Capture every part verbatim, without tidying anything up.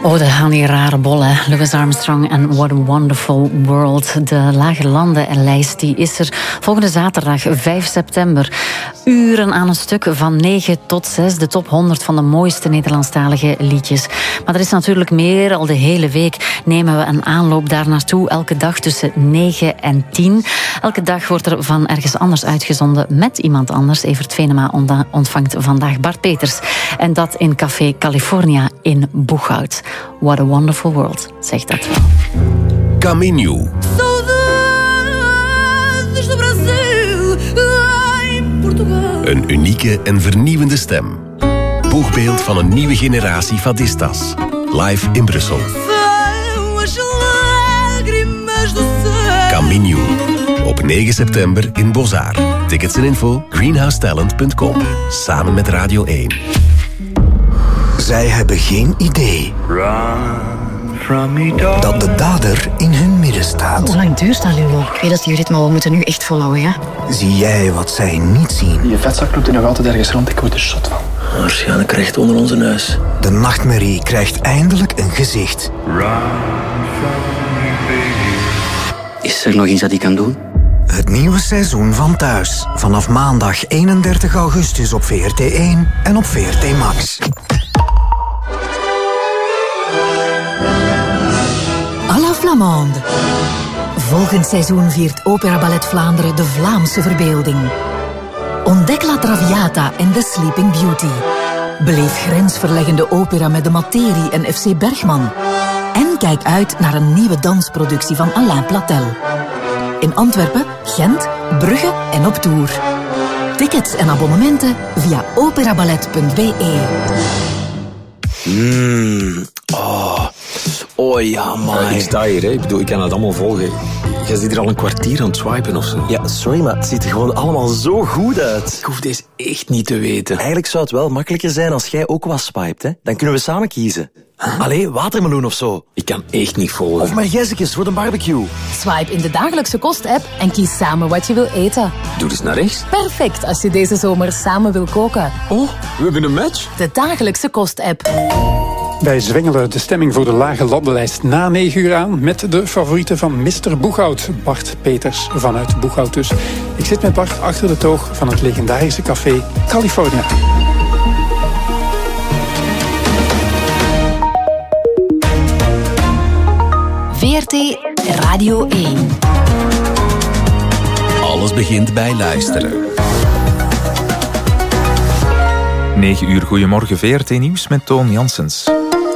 Oh, de gaan die rare bollen. Louis Armstrong en What a Wonderful World. De Lage Landenlijst die is er volgende zaterdag, vijf september. Uren aan een stuk van negen tot zes. De top honderd van de mooiste Nederlandstalige liedjes. Maar er is natuurlijk meer. Al de hele week nemen we een aanloop daar naartoe. Elke dag tussen negen en tien. Elke dag wordt er van ergens anders uitgezonden met iemand anders. Evert Venema ontvangt vandaag Bart Peters. En dat in Café California in Boeghout. What a wonderful world, zegt dat wel. Caminho. Een unieke en vernieuwende stem. Boegbeeld van een nieuwe generatie fadistas. Live in Brussel. Caminho. Op negen september in Bozar. Tickets en info greenhousetalent punt com. Samen met Radio één. Zij hebben geen idee dat de dader in hun midden staat. Hoe lang duurt dat, Lulo? Ik weet dat die rit, maar we moeten nu echt volhouden, ja? Zie jij wat zij niet zien? Je vetzak loopt er nog altijd ergens rond, ik word er shot van. Waarschijnlijk recht onder onze neus. De nachtmerrie krijgt eindelijk een gezicht. Is er nog iets dat hij kan doen? Het nieuwe seizoen van Thuis. Vanaf maandag eenendertig augustus op V R T één en op V R T Max. À la Flamande. Volgend seizoen viert Opera Ballet Vlaanderen de Vlaamse verbeelding. Ontdek La Traviata en The Sleeping Beauty. Beleef grensverleggende opera met de materie en F C Bergman. En kijk uit naar een nieuwe dansproductie van Alain Platel. In Antwerpen, Gent, Brugge en op tour. Tickets en abonnementen via operaballet punt b e. Mmm, oh. Oh ja, man. Uh, ik sta hier, hè. Ik bedoel, ik kan het allemaal volgen. Jij zit hier al een kwartier aan het swipen of zo. Ja, sorry, maar het ziet er gewoon allemaal zo goed uit. Ik hoef deze echt niet te weten. Eigenlijk zou het wel makkelijker zijn als jij ook wat swipet, hè. Dan kunnen we samen kiezen. Huh? Allee, watermeloen of zo. Ik kan echt niet volgen. Of margezekjes voor de barbecue. Swipe in de dagelijkse kost-app en kies samen wat je wil eten. Doe eens naar rechts. Perfect als je deze zomer samen wil koken. Oh, we hebben een match. De dagelijkse kost-app. Wij zwengelen de stemming voor de Lage Landenlijst na negen uur aan met de favorieten van mister Boeghout, Bart Peters vanuit Boeghout dus. Ik zit met Bart achter de toog van het legendarische café California. V R T Radio één. Alles begint bij luisteren. negen uur, goedemorgen, V R T Nieuws met Toon Janssens.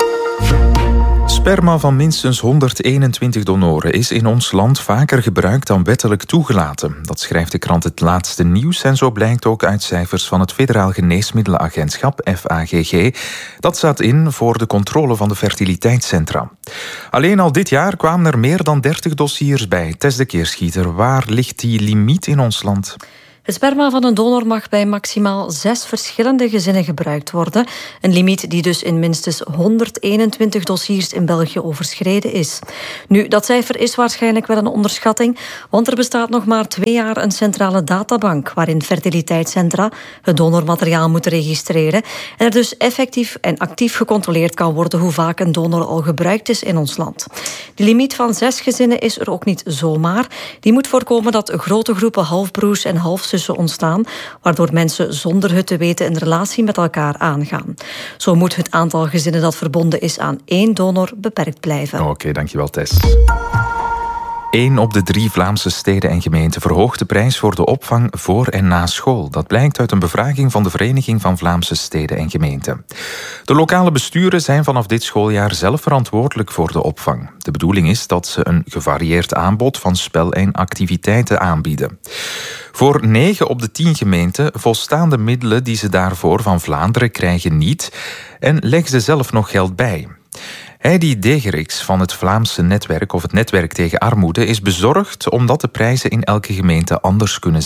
Sperma van minstens honderdeenentwintig donoren is in ons land vaker gebruikt dan wettelijk toegelaten. Dat schrijft de krant Het Laatste Nieuws en zo blijkt ook uit cijfers van het Federaal Geneesmiddelenagentschap, F A G G. Dat staat in voor de controle van de fertiliteitscentra. Alleen al dit jaar kwamen er meer dan dertig dossiers bij. Tess de Keerschieter, waar ligt die limiet in ons land? Het sperma van een donor mag bij maximaal zes verschillende gezinnen gebruikt worden. Een limiet die dus in minstens honderdeenentwintig dossiers in België overschreden is. Nu, dat cijfer is waarschijnlijk wel een onderschatting, want er bestaat nog maar twee jaar een centrale databank waarin fertiliteitscentra het donormateriaal moeten registreren en er dus effectief en actief gecontroleerd kan worden hoe vaak een donor al gebruikt is in ons land. Die limiet van zes gezinnen is er ook niet zomaar. Die moet voorkomen dat grote groepen halfbroers en halfzussen ontstaan, waardoor mensen zonder het te weten een relatie met elkaar aangaan. Zo moet het aantal gezinnen dat verbonden is aan één donor beperkt blijven. Oké, okay, dankjewel Tess. Eén op de drie Vlaamse steden en gemeenten verhoogt de prijs voor de opvang voor en na school. Dat blijkt uit een bevraging van de Vereniging van Vlaamse Steden en Gemeenten. De lokale besturen zijn vanaf dit schooljaar zelf verantwoordelijk voor de opvang. De bedoeling is dat ze een gevarieerd aanbod van spel en activiteiten aanbieden. Voor negen op de tien gemeenten volstaan de middelen die ze daarvoor van Vlaanderen krijgen niet en leggen ze zelf nog geld bij. Heidi Degerix van het Vlaamse netwerk of het netwerk tegen armoede is bezorgd omdat de prijzen in elke gemeente anders kunnen zijn.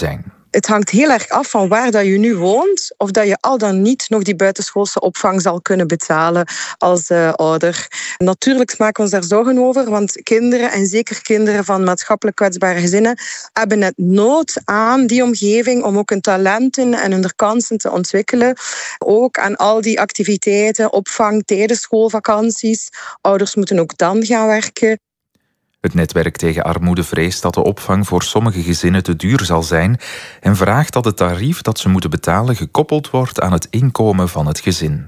Het hangt heel erg af van waar dat je nu woont, of dat je al dan niet nog die buitenschoolse opvang zal kunnen betalen als uh, ouder. Natuurlijk maken we ons daar zorgen over, want kinderen, en zeker kinderen van maatschappelijk kwetsbare gezinnen, hebben net nood aan die omgeving om ook hun talenten en hun kansen te ontwikkelen. Ook aan al die activiteiten, opvang tijdens schoolvakanties. Ouders moeten ook dan gaan werken. Het netwerk tegen armoede vreest dat de opvang voor sommige gezinnen te duur zal zijn en vraagt dat het tarief dat ze moeten betalen gekoppeld wordt aan het inkomen van het gezin.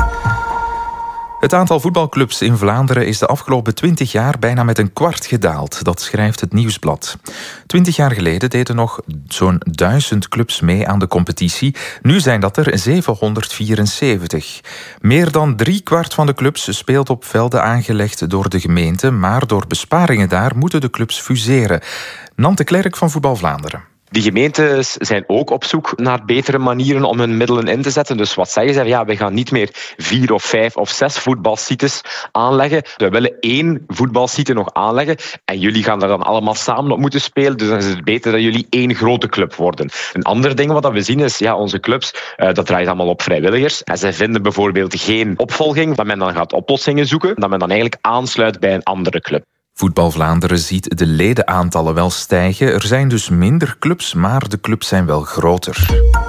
Het aantal voetbalclubs in Vlaanderen is de afgelopen twintig jaar bijna met een kwart gedaald. Dat schrijft het Nieuwsblad. Twintig jaar geleden deden nog zo'n duizend clubs mee aan de competitie. Nu zijn dat er zevenhonderdvierenzeventig. Meer dan driekwart van de clubs speelt op velden aangelegd door de gemeente, maar door besparingen daar moeten de clubs fuseren. Nante Klerk van Voetbal Vlaanderen. Die gemeentes zijn ook op zoek naar betere manieren om hun middelen in te zetten. Dus wat zeggen ze? Ja, we gaan niet meer vier of vijf of zes voetbalsites aanleggen. We willen één voetbalsite nog aanleggen. En jullie gaan daar dan allemaal samen op moeten spelen. Dus dan is het beter dat jullie één grote club worden. Een ander ding wat we zien is, ja, onze clubs, uh, dat draait allemaal op vrijwilligers. En zij vinden bijvoorbeeld geen opvolging, dat men dan gaat oplossingen zoeken, dat men dan eigenlijk aansluit bij een andere club. Voetbal Vlaanderen ziet de ledenaantallen wel stijgen. Er zijn dus minder clubs, maar de clubs zijn wel groter.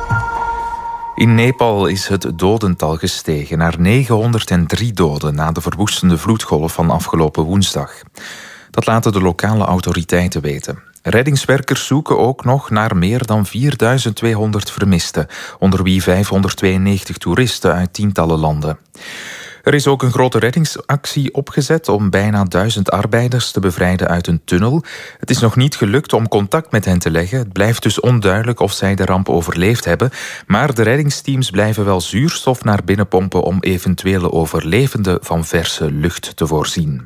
In Nepal is het dodental gestegen naar negenhonderddrie doden na de verwoestende vloedgolf van afgelopen woensdag. Dat laten de lokale autoriteiten weten. Reddingswerkers zoeken ook nog naar meer dan vierduizend tweehonderd vermisten, onder wie vijfhonderdtweeënnegentig toeristen uit tientallen landen. Er is ook een grote reddingsactie opgezet om bijna duizend arbeiders te bevrijden uit een tunnel. Het is nog niet gelukt om contact met hen te leggen. Het blijft dus onduidelijk of zij de ramp overleefd hebben. Maar de reddingsteams blijven wel zuurstof naar binnen pompen om eventuele overlevenden van verse lucht te voorzien.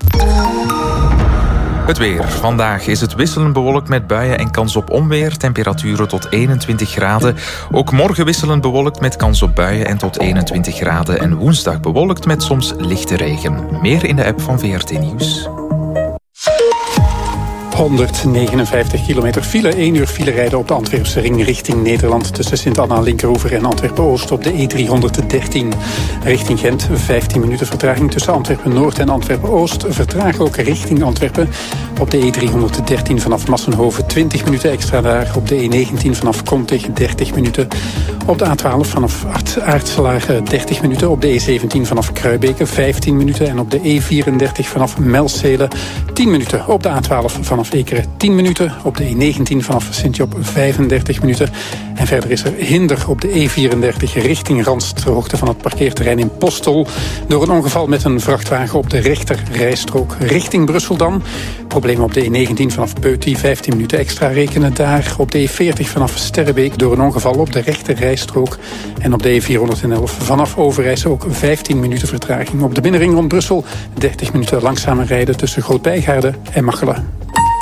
Het weer. Vandaag is het wisselend bewolkt met buien en kans op onweer. Temperaturen tot eenentwintig graden. Ook morgen wisselend bewolkt met kans op buien en tot eenentwintig graden. En woensdag bewolkt met soms lichte regen. Meer in de app van V R T Nieuws. honderdnegenenvijftig kilometer file, één uur file rijden op de Antwerpse ring richting Nederland tussen Sint-Anna Linkeroever en Antwerpen-Oost op de E driehonderddertien. Richting Gent vijftien minuten vertraging tussen Antwerpen-Noord en Antwerpen-Oost. Vertragen ook richting Antwerpen op de E driehonderddertien vanaf Massenhoven twintig minuten extra daar. Op de E negentien vanaf Kontig dertig minuten. Op de A twaalf vanaf Aartselaar dertig minuten. Op de E zeventien vanaf Kruibeke vijftien minuten. En op de E vierendertig vanaf Melzele tien minuten. Op de A twaalf vanaf Ekeren tien minuten. Op de E negentien vanaf Sint-Job vijfendertig minuten. En verder is er hinder op de E vierendertig richting Rans ter hoogte van het parkeerterrein in Postel. Door een ongeval met een vrachtwagen op de rechter rijstrook richting Brussel dan. Problemen op de E negentien vanaf Peuty, vijftien minuten extra rekenen daar. Op de E veertig vanaf Sterrebeek door een ongeval op de rechter rijstrook. En op de E vierhonderdelf vanaf Overijse ook vijftien minuten vertraging. Op de binnenring rond Brussel dertig minuten langzamer rijden tussen Groot-Bijgaarde en Machelen.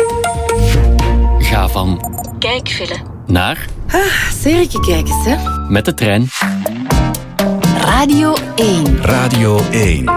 Ga van kijkfile naar ah, serietje kijkers, hè? Met de trein. Radio één. Radio één.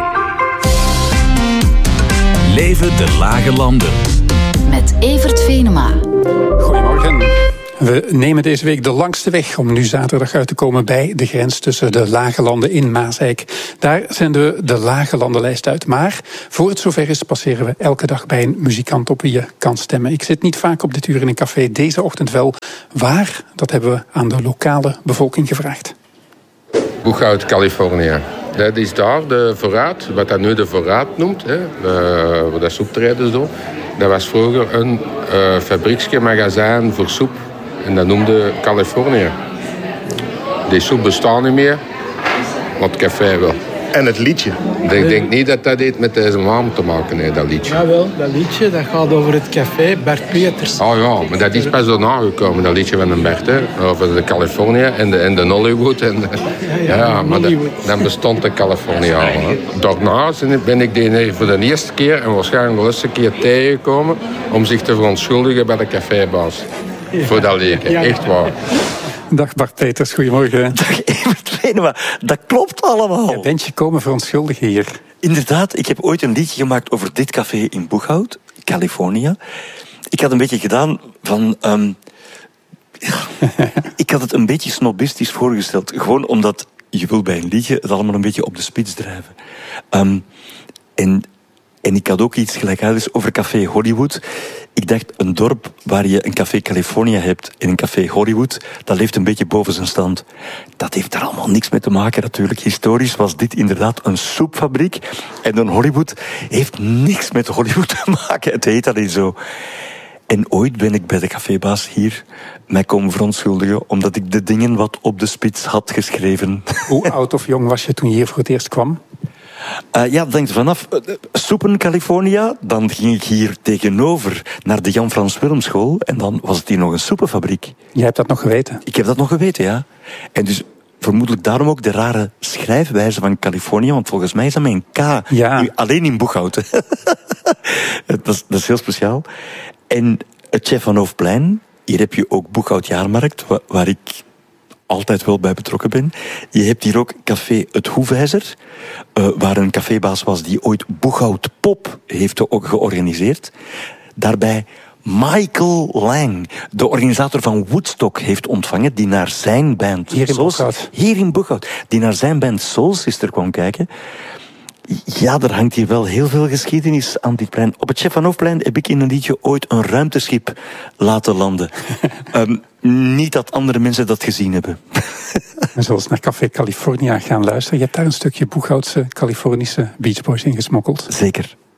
Leven de Lage Landen. Met Evert Venema. Goedemorgen. We nemen deze week de langste weg om nu zaterdag uit te komen bij de grens tussen de Lage Landen in Maaseik. Daar zenden we de Lage Landenlijst uit. Maar voor het zover is, passeren we elke dag bij een muzikant op wie je kan stemmen. Ik zit niet vaak op dit uur in een café, deze ochtend wel. Waar? Dat hebben we aan de lokale bevolking gevraagd. Boeghout, Californië. Dat is daar de voorraad, wat dat nu de voorraad noemt, hè, de, waar dat soeptraders doen. Dat was vroeger een uh, fabrieksje, magazijn voor soep. En dat noemde Californië. Die soep bestaat niet meer, maar het café wel. En het liedje? Ik denk niet dat dat iets met deze naam te maken heeft, dat liedje. Jawel, dat liedje dat gaat over het café Bert Peters. Oh ja, maar dat is pas daarna gekomen, dat liedje van een Bert. Hè. Over de Californië en de, en de Hollywood. En, ja, ja, ja maar dat, dan bestond de Californië al. Hè. Daarna ben ik die voor de eerste keer en waarschijnlijk de laatste keer tegengekomen om zich te verontschuldigen bij de cafébaas. Ja. Voor dat liedje, ja. Echt waar. Dag Bart Peters, goedemorgen. Dag Evert Venema, dat klopt allemaal. Je bent je komen verontschuldigen hier. Inderdaad, ik heb ooit een liedje gemaakt over dit café in Boeghout, Californië. Ik had een beetje gedaan van... Um, Ik had het een beetje snobistisch voorgesteld. Gewoon omdat je wil bij een liedje het allemaal een beetje op de spits drijven. Um, en, en ik had ook iets gelijkaardigs over Café Hollywood. Ik dacht, een dorp waar je een Café California hebt en een Café Hollywood, dat leeft een beetje boven zijn stand. Dat heeft daar allemaal niks mee te maken natuurlijk. Historisch was dit inderdaad een soepfabriek. En een Hollywood heeft niks met Hollywood te maken. Het heet alleen zo. En ooit ben ik bij de cafébaas hier mij komen verontschuldigen, omdat ik de dingen wat op de spits had geschreven. Hoe oud of jong was je toen je hier voor het eerst kwam? Uh, ja, dat hangt er vanaf. Uh, Soepen, California, dan ging ik hier tegenover naar de Jan Frans Willemschool en dan was het hier nog een soepenfabriek. Jij hebt dat nog geweten? Ik heb dat nog geweten, ja. En dus vermoedelijk daarom ook de rare schrijfwijze van California, want volgens mij is dat met een K. Ja. Alleen in Boeghout. dat, is, dat is heel speciaal. En het Chef van Hoofdplein, hier heb je ook Boeghout Jaarmarkt, waar, waar ik altijd wel bij betrokken ben. Je hebt hier ook Café Het Hoefijzer, uh, waar een cafébaas was die ooit Boeghout Pop heeft georganiseerd. Daarbij Michael Lang, de organisator van Woodstock, heeft ontvangen, die naar zijn band hier in Soul, Boeghout. Hier in Boeghout, die naar zijn band Soul Sister kwam kijken. Ja, er hangt hier wel heel veel geschiedenis aan dit plein. Op het Chef van Hoofdplein heb ik in een liedje ooit een ruimteschip laten landen. um, niet dat andere mensen dat gezien hebben. We zullen eens naar Café California gaan luisteren. Je hebt daar een stukje Boeghoutse Californische Beach Boys in gesmokkeld. Zeker.